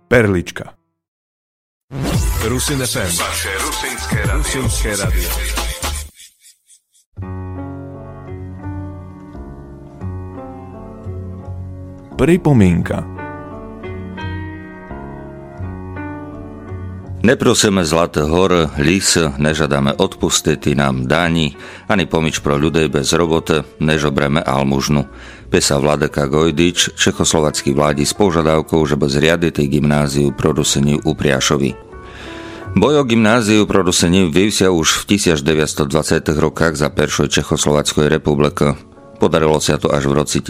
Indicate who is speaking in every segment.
Speaker 1: Perlička.
Speaker 2: Rusin FM. Vaše rusínske rádio.
Speaker 1: Pripomienka.
Speaker 3: Neprosíme zlaté hory, lis, nežadáme odpustity nám dáni, ani pomič pro ľudej bez roboty, nežobreme almužnu. Písal Vladeka Gojdič, čechoslovacký vládi s požiadavkou, že bez riaditej gymnáziu pro Rusini u Priašovi. Boj o gymnáziu pro Rusini vyvsia už v 1920 rokách za Peršoj Čechoslovackej republiky. Podarilo sa to až v roci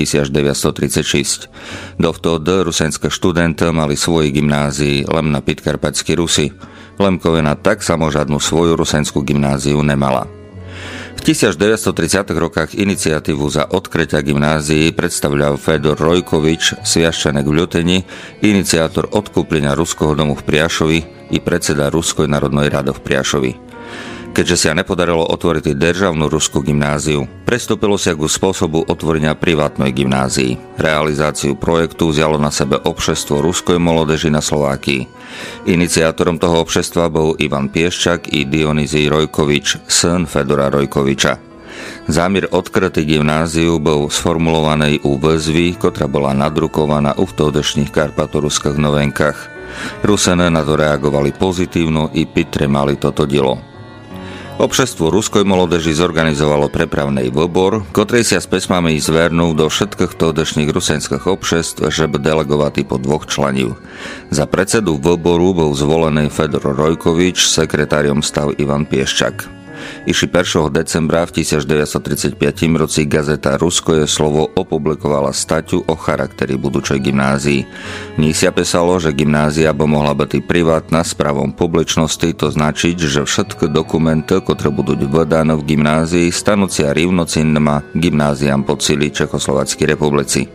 Speaker 3: 1936. Dovtedy rusenské študenty mali svoje gymnázii len na Podkarpatskej Rusi. Lemkovina tak samožadnú svoju rusenskú gymnáziu nemala. V 1930 rokách iniciatívu za odkrytia gymnázií predstavľal Fedor Rojkovič, sviaščanek v Ľuteni, iniciátor odkúplenia Ruského domu v Priašovi i predseda Ruskej národnej rady v Priašovi. Keďže sa nepodarilo otvoriť državnú ruskú gymnáziu, prestúpilo sa k spôsobu otvorenia privátnej gymnázii. Realizáciu projektu vzalo na sebe obšestvo ruskej molodeži na Slovákii. Iniciátorom toho obšestva bol Ivan Pieščak i Dionizij Rojkovič, syn Fedora Rojkoviča. Zámier odkrytý gymnáziu bol sformulovaný u výzvy, ktorá bola nadrukovaná u vtedajších karpatoruských novenkách. Rusene na to reagovali pozitívno i pitремali toto dielo. Obšestvo ruskej molodeži zorganizovalo prepravný výbor, ktorý sa s pesmami zvernul do všetkých todešných rusenských obšestv, že by delegovali po 2 členov. Za predsedu výboru bol zvolený Fedor Rojkovič, sekretáriom stal Ivan Pieščak. Iši 1. decembra v 1935 roci gazeta Ruskoje slovo opublikovala staťu o charakteri budúčej gymnázii. V nich sa písalo, že gymnázia by mohla byť privátna s pravom publičnosti, to značiť, že všetky dokumenty, ktoré budú vydané v gymnázii, stanú sa rovnocinnými gymnáziám po celej Čechoslovackej republici.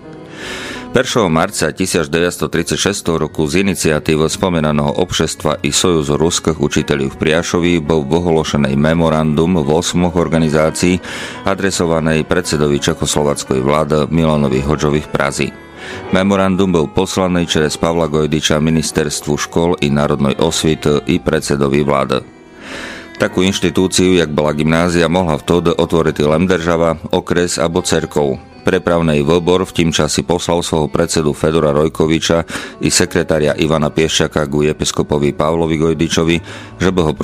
Speaker 3: 1. marca 1936 roku z iniciatívy spomenaného obšestva i Sojuzu ruských učiteľov v Priašovi bol ohološený memorandum 8 organizácií adresovanej predsedovi Čechoslovackej vlády Milanovi Hodžovi v Prazi. Memorandum bol poslaný cez Pavla Gojdiča ministerstvu škôl i národnej osvity i predsedovi vlády. Takú inštitúciu, jak bola gymnázia, mohla vtedy otvoriť len država, okres alebo cerkov. Prepravný výbor v tým časi poslal svojho predsedu Fedora Rojkoviča i sekretária Ivana Pieščaka ku episkopovi Pavlovi Gojdičovi, že by ho